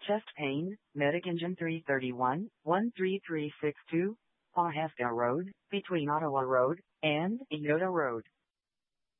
chest pain, Medic Engine 331, 13362, Pawhuska Road, between Ottawa Road and Yoda Road.